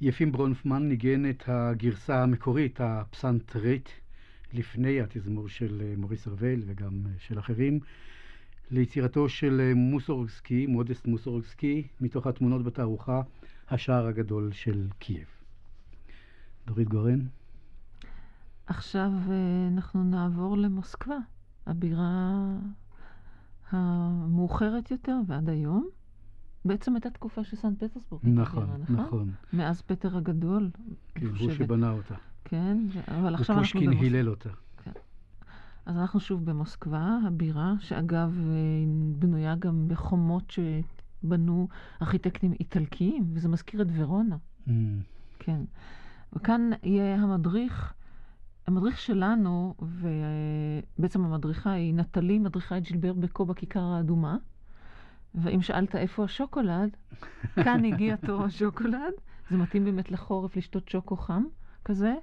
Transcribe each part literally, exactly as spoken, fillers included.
יפים ברונפמן ניגן את הגרסה המקורית, הפסנתרית, לפני התזמור של מוריס ארוול וגם של אחרים, ליצירתו של מוסורגסקי, מודסט מוסורגסקי, מתוך התמונות בתערוכה השער הגדול של קייב. דורית גורן. עכשיו אנחנו נעבור למוסקבה, הבירה המאוחרת יותר ועד היום. בעצם הייתה תקופה של סנט פטרסבורג. נכון, הבירה, נכון, נכון. מאז פטר הגדול. כן, הוא שבנה אותה. כן, אבל עכשיו אנחנו ופושקין הילל אותה. כן. אז אנחנו שוב במוסקבה, הבירה, שאגב בנויה גם בחומות שבנו ארכיטקטים איטלקיים, וזה מזכיר את ורונה. Mm. כן. וכאן יהיה המדריך, המדריך שלנו, ובעצם המדריכה היא נטלי, מדריכה את ג'ילבר בקו בכיכר האדומה. ואם שאלת איפה השוקולד, כאן הגיע תור השוקולד. זה מתאים באמת לחורף לשתות שוקו חם כזה,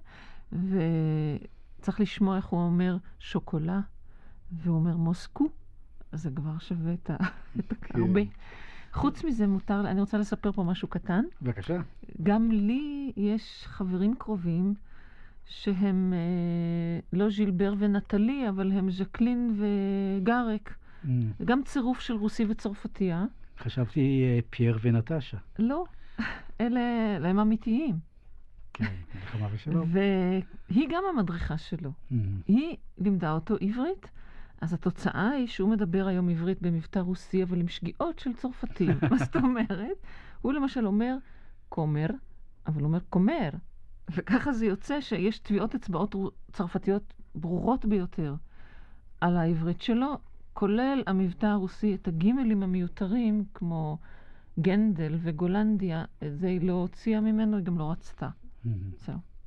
וצריך לשמוע איך הוא אומר שוקולה, והוא אומר מוסקו, אז זה כבר שווה את הרבה. חוץ מזה מותר, אני רוצה לספר פה משהו קטן. בבקשה. גם לי יש חברים קרובים שהם אה, לא ז'ילבר ונטלי, אבל הם ז'קלין וגרק. Mm. גם צירוף של רוסי וצרפתיה. חשבתי אה, פייר ונטשה. לא, אלה הם אמיתיים. כן, מלחמה ושלום. והיא גם המדריכה שלו. Mm. היא לימדה אותו עברית, אז התוצאה היא שהוא מדבר היום עברית במבטא רוסי, אבל עם שגיאות של צרפתים. מה זאת אומרת? הוא למשל אומר קומר, אבל הוא אומר קומר. וככה זה יוצא שיש טביעות אצבעות צרפתיות ברורות ביותר על העברית שלו, כולל המבטא הרוסי, את הגימלים המיותרים, כמו גנדל וגולנדיה, את זה היא לא הוציאה ממנו, היא גם לא רצתה. זהו.